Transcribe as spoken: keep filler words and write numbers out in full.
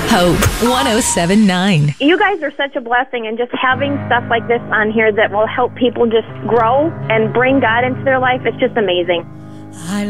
Hope one oh seven point nine. You guys are such a blessing, and just having stuff like this on here that will help people just grow and bring God into their life, it's just amazing. I